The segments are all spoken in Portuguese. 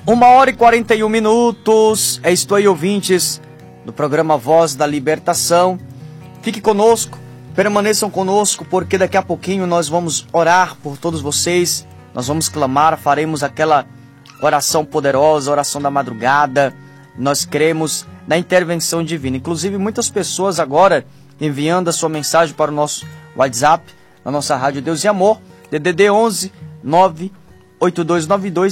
1h41. Estou aí, ouvintes do programa Voz da Libertação. Fique conosco, permaneçam conosco, porque daqui a pouquinho nós vamos orar por todos vocês. Nós vamos clamar, faremos aquela oração poderosa, oração da madrugada. Nós cremos na intervenção divina. Inclusive, muitas pessoas agora enviando a sua mensagem para o nosso WhatsApp, na nossa Rádio Deus e Amor, DDD 11 98292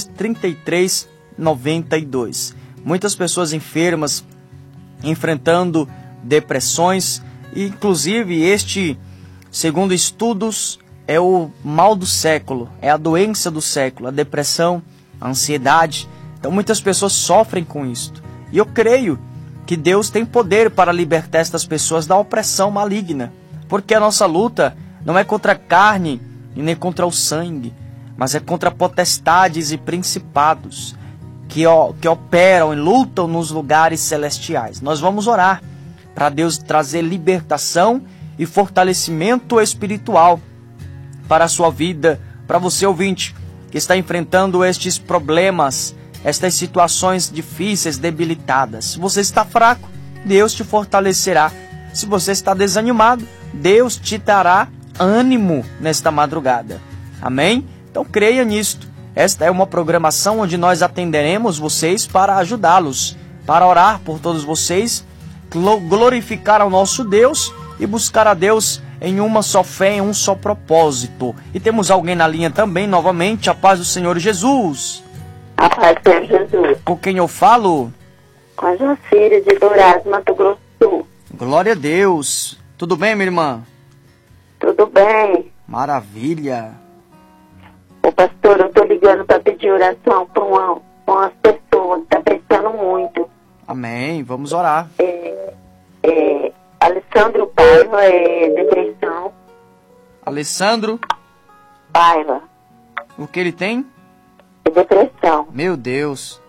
3392. Muitas pessoas enfermas, enfrentando depressões, e inclusive este, segundo estudos, é o mal do século, é a doença do século, a depressão, a ansiedade. Então muitas pessoas sofrem com isto. E eu creio que Deus tem poder para libertar estas pessoas da opressão maligna, porque a nossa luta não é contra a carne e nem contra o sangue, mas é contra potestades e principados que operam e lutam nos lugares celestiais. Nós vamos orar para Deus trazer libertação e fortalecimento espiritual para a sua vida, para você, ouvinte, que está enfrentando estes problemas, estas situações difíceis, debilitadas. Se você está fraco, Deus te fortalecerá. Se você está desanimado, Deus te dará ânimo nesta madrugada. Amém? Então creia nisto. Esta é uma programação onde nós atenderemos vocês para ajudá-los, para orar por todos vocês, glorificar ao nosso Deus e buscar a Deus em uma só fé, em um só propósito. E temos alguém na linha também, novamente, a paz do Senhor Jesus. A paz do Senhor Jesus. Com quem eu falo? Com a Jacira de Dourados, Mato Grosso do Sul. Glória a Deus. Tudo bem, minha irmã? Tudo bem. Maravilha. Ô pastor, eu tô ligando para pedir oração para umas pessoas que tá precisando muito. Amém, vamos orar. Alessandro Paiva, depressão. Alessandro Paiva. O que ele tem? Depressão. Meu Deus.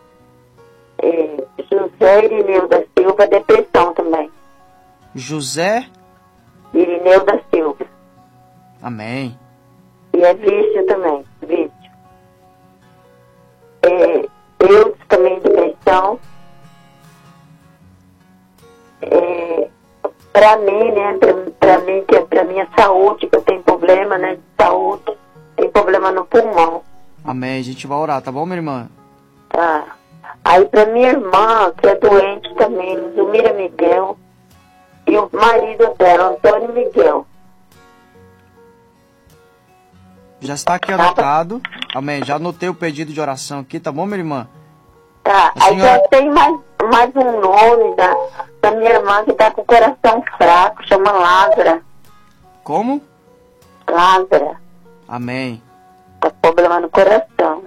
José Irineu da Silva, depressão também. José Irineu da Silva. Amém. E é vício também, vício. Eu também depressão. Pra mim, né, pra mim, que é pra minha saúde, que eu tenho problema, né, de saúde, tem problema no pulmão. Amém, a gente vai orar, tá bom, minha irmã? Tá. Aí pra minha irmã, que é doente também, Zumira Miguel, e o marido dela, Antônio Miguel. Já está aqui anotado. Amém. Já anotei o pedido de oração aqui, tá bom, minha irmã? Tá. A senhora... Aí já tem mais um nome da minha irmã que tá com o coração fraco, chama Lázara. Como? Lázara. Amém. Tá com problema no coração.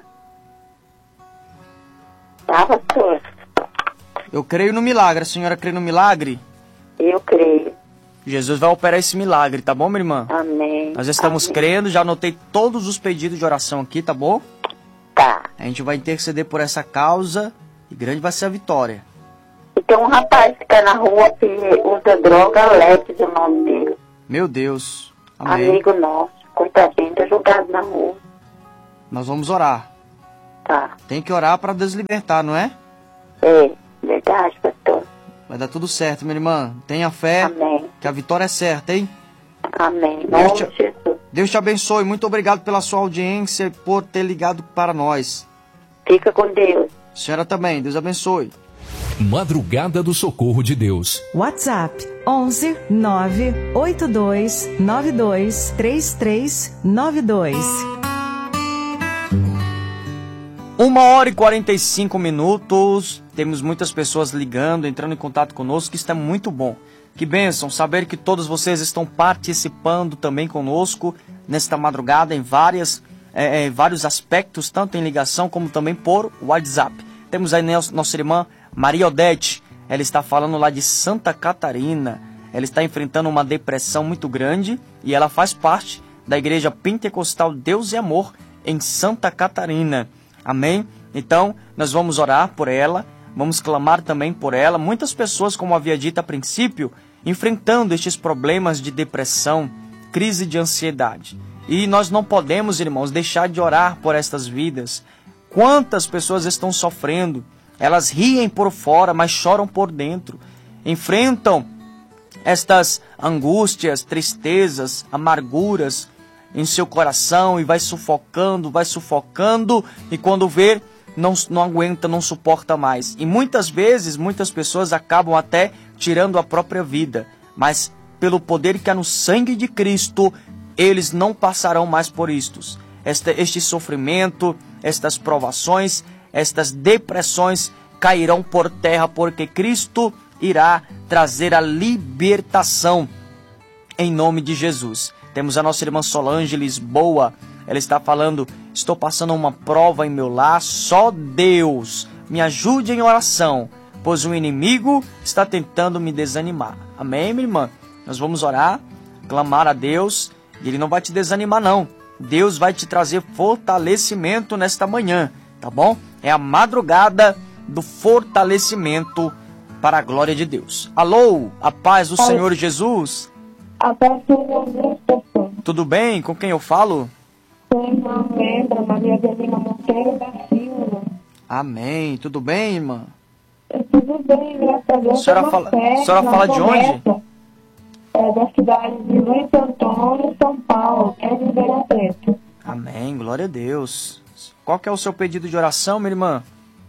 Tá, pastor? Eu creio no milagre. A senhora crê no milagre? Eu creio. Jesus vai operar esse milagre, tá bom, minha irmã? Amém. Nós estamos crendo, já anotei todos os pedidos de oração aqui, tá bom? Tá. A gente vai interceder por essa causa e grande vai ser a vitória. E tem um rapaz que tá na rua que usa droga, Alex, o nome dele. Meu Deus. Amém. Amigo nosso, coitadinho, tá jogado na rua. Nós vamos orar. Tá. Tem que orar para Deus libertar, não é? Verdade, pastor. Vai dar tudo certo, minha irmã. Tenha fé. Amém. Que a vitória é certa, hein? Amém. Deus te abençoe. Muito obrigado pela sua audiência e por ter ligado para nós. Fica com Deus. A senhora também. Deus abençoe. Madrugada do Socorro de Deus. WhatsApp 11 982 92 3392. 1h45. Temos muitas pessoas ligando, entrando em contato conosco, que isso é muito bom. Que bênção saber que todos vocês estão participando também conosco nesta madrugada em vários aspectos, tanto em ligação como também por WhatsApp. Temos aí nossa irmã Maria Odete, ela está falando lá de Santa Catarina. Ela está enfrentando uma depressão muito grande e ela faz parte da Igreja Pentecostal Deus e Amor em Santa Catarina. Amém? Então, nós vamos orar por ela, vamos clamar também por ela. Muitas pessoas, como havia dito a princípio, enfrentando estes problemas de depressão, crise de ansiedade. E nós não podemos, irmãos, deixar de orar por estas vidas, Quantas pessoas estão sofrendo? Elas riem por fora, mas choram por dentro. Enfrentam estas angústias, tristezas, amarguras em seu coração e vai sufocando, e quando vê, não aguenta, não suporta mais. E muitas vezes, muitas pessoas acabam até tirando a própria vida, mas pelo poder que há no sangue de Cristo, eles não passarão mais por isto. Este sofrimento, estas provações, estas depressões cairão por terra, porque Cristo irá trazer a libertação em nome de Jesus. Temos a nossa irmã Solange Lisboa. Ela está falando: estou passando uma prova em meu lar, só Deus me ajude em oração, pois o inimigo está tentando me desanimar. Amém, minha irmã? Nós vamos orar, clamar a Deus, e Ele não vai te desanimar não. Deus vai te trazer fortalecimento nesta manhã, tá bom? É a madrugada do fortalecimento para a glória de Deus. Alô, a paz do Senhor Jesus. A paz do Senhor Jesus. Tudo bem? Com quem eu falo? Sou irmã Membra, Maria Adelina Monteiro da Silva. Amém. Tudo bem, irmã? Tudo bem, graças a Deus. A senhora fala de onde? Da cidade de Luiz Antônio, São Paulo, é de Ribeirão Preto. Amém, glória a Deus. Qual que é o seu pedido de oração, minha irmã?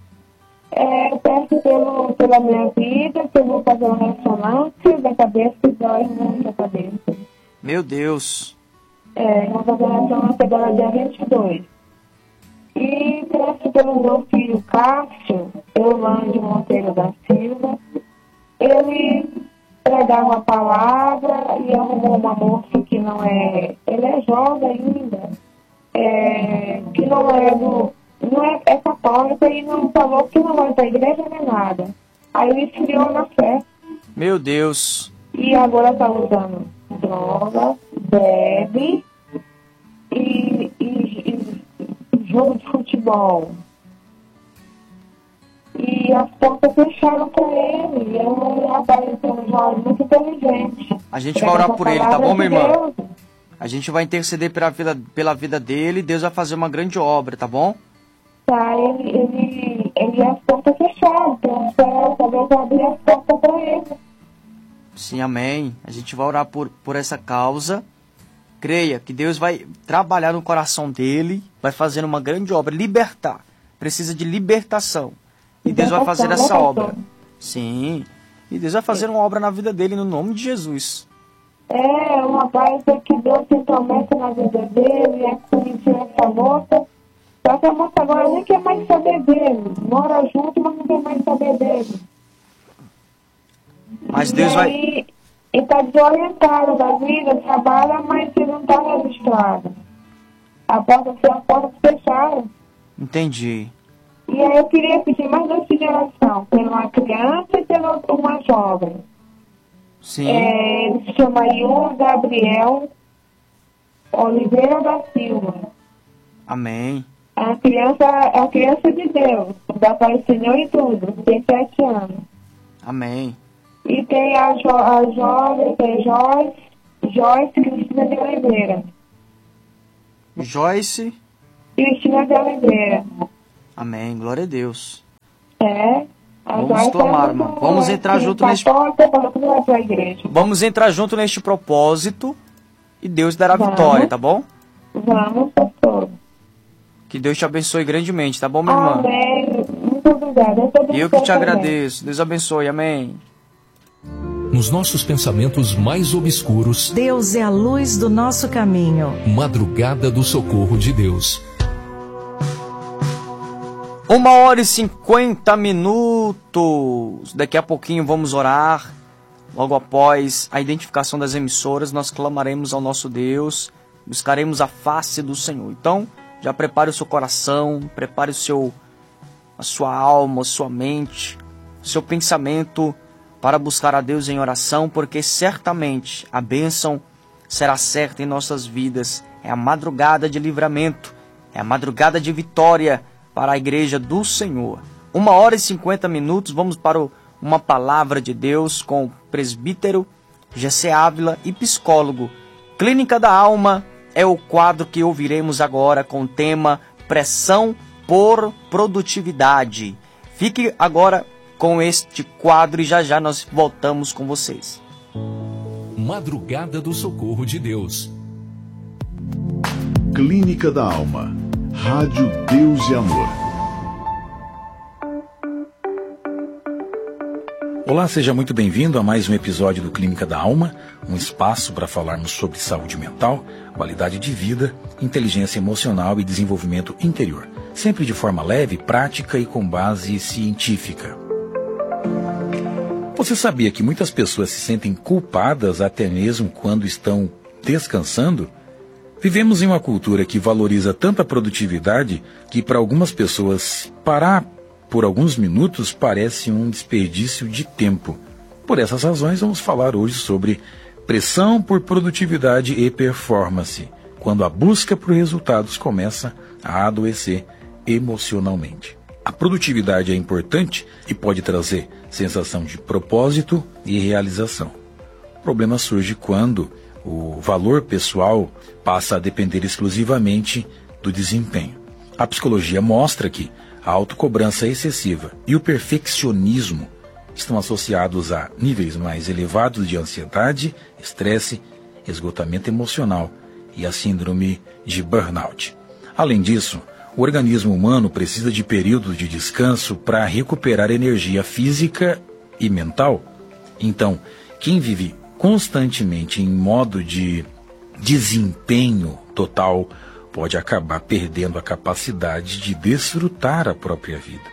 Eu peço pela minha vida, que eu vou fazer uma ressonância da cabeça e dói muito a cabeça. Meu Deus. Eu vou fazer uma ressonância agora dia 22. E peço pelo meu filho Cássio, Eulândio Monteiro da Silva, ele pregar uma palavra e arrumou uma moça que não é... Ele é jovem ainda, que não é católica e não falou que não vai para a igreja nem nada. Aí ele esfriou na fé. Meu Deus. E agora está usando droga, bebe e jogo de futebol. E as portas fecharam com ele. É um rapaz muito inteligente. A gente vai orar por ele, tá bom, minha irmã? A gente vai interceder pela vida dele e Deus vai fazer uma grande obra, tá bom? Tá, ele as portas fecharam. Então, Deus vai abrir as portas para ele. Sim, amém. A gente vai orar por essa causa. Creia que Deus vai trabalhar no coração dele, vai fazer uma grande obra, libertar. Precisa de libertação. E Deus vai fazer essa obra. Sim. E Deus vai fazer uma obra na vida dele, no nome de Jesus. Uma paz que Deus se promete na vida dele, conhecer essa moça. Só que a moça agora nem quer mais saber dele. Mora junto, mas não quer mais saber dele. Mas Deus vai... E está desorientado da vida, trabalha, mas ele não está registrado. As portas fecharam. Entendi. E aí eu queria pedir mais uma consideração pela uma criança e pela uma jovem. Sim. Ele se chama Ion Gabriel Oliveira da Silva. Amém. A criança de Deus, da Pai do Senhor e tudo, tem 7 anos. Amém. E tem a jovem, tem Joyce Cristina de Oliveira. Joyce Cristina de Oliveira. Amém, glória a Deus. Vamos clamar, irmão. Vamos entrar junto neste... Vamos entrar junto neste propósito e Deus dará vitória, tá bom? Vamos, pastor. Que Deus te abençoe grandemente, tá bom, minha irmã? Amém. Muito obrigada. Eu que te agradeço. Deus abençoe, amém. Nos nossos pensamentos mais obscuros, Deus é a luz do nosso caminho. Madrugada do Socorro de Deus. 1h50. Daqui a pouquinho vamos orar. Logo após a identificação das emissoras, nós clamaremos ao nosso Deus, buscaremos a face do Senhor. Então, já prepare o seu coração, prepare a sua alma, a sua mente, o seu pensamento para buscar a Deus em oração, porque certamente a bênção será certa em nossas vidas. É a madrugada de livramento, é a madrugada de vitória para a igreja do Senhor. 1h50, vamos para uma palavra de Deus com o presbítero Gessé Ávila e psicólogo. Clínica da Alma é o quadro que ouviremos agora com o tema Pressão por produtividade. Fique agora com este quadro e já já nós voltamos com vocês. Madrugada do Socorro de Deus. Clínica da Alma. Rádio Deus e Amor. Olá, seja muito bem-vindo a mais um episódio do Clínica da Alma, um espaço para falarmos sobre saúde mental, qualidade de vida, inteligência emocional e desenvolvimento interior, sempre de forma leve, prática e com base científica. Você sabia que muitas pessoas se sentem culpadas até mesmo quando estão descansando? Vivemos em uma cultura que valoriza tanta produtividade que para algumas pessoas parar por alguns minutos parece um desperdício de tempo. Por essas razões, vamos falar hoje sobre pressão por produtividade e performance, quando a busca por resultados começa a adoecer emocionalmente. A produtividade é importante e pode trazer sensação de propósito e realização. O problema surge quando o valor pessoal passa a depender exclusivamente do desempenho. A psicologia mostra que a autocobrança excessiva e o perfeccionismo estão associados a níveis mais elevados de ansiedade, estresse, esgotamento emocional e a síndrome de burnout. Além disso, o organismo humano precisa de períodos de descanso para recuperar energia física e mental. Então, quem vive constantemente em modo de desempenho total pode acabar perdendo a capacidade de desfrutar a própria vida.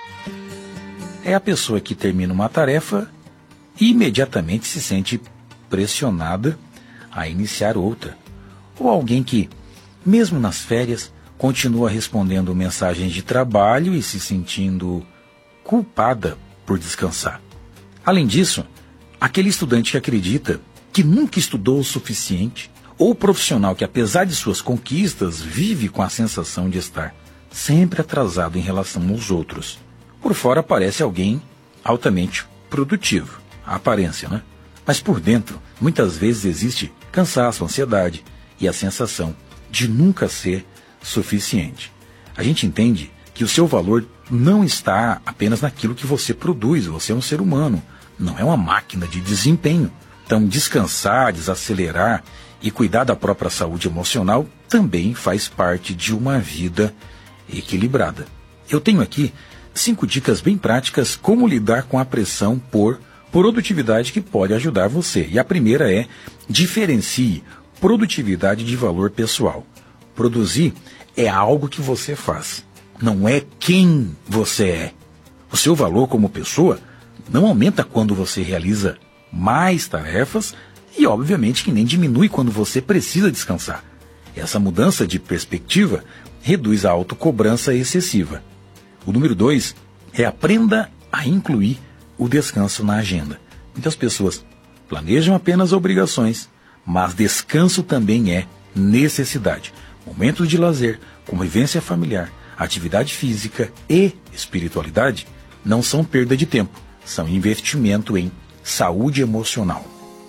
É a pessoa que termina uma tarefa e imediatamente se sente pressionada a iniciar outra. Ou alguém que, mesmo nas férias, continua respondendo mensagens de trabalho e se sentindo culpada por descansar. Além disso, aquele estudante que acredita que nunca estudou o suficiente, ou profissional que, apesar de suas conquistas, vive com a sensação de estar sempre atrasado em relação aos outros. Por fora parece alguém altamente produtivo, a aparência, né? Mas por dentro, muitas vezes existe cansaço, ansiedade e a sensação de nunca ser suficiente. A gente entende que o seu valor não está apenas naquilo que você produz, você é um ser humano, não é uma máquina de desempenho. Então, descansar, desacelerar e cuidar da própria saúde emocional também faz parte de uma vida equilibrada. Eu tenho aqui 5 dicas bem práticas como lidar com a pressão por produtividade que pode ajudar você. E a primeira é: diferencie produtividade de valor pessoal. Produzir é algo que você faz, não é quem você é. O seu valor como pessoa não aumenta quando você realiza mais tarefas e, obviamente, que nem diminui quando você precisa descansar. Essa mudança de perspectiva reduz a autocobrança excessiva. O número 2 é: aprenda a incluir o descanso na agenda. Muitas pessoas planejam apenas obrigações, mas descanso também é necessidade. Momentos de lazer, convivência familiar, atividade física e espiritualidade não são perda de tempo, são investimento em saúde emocional.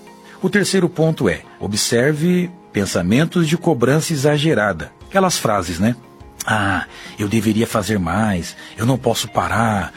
O terceiro ponto é: observe pensamentos de cobrança exagerada. Aquelas frases, né? Ah, eu deveria fazer mais, eu não posso parar,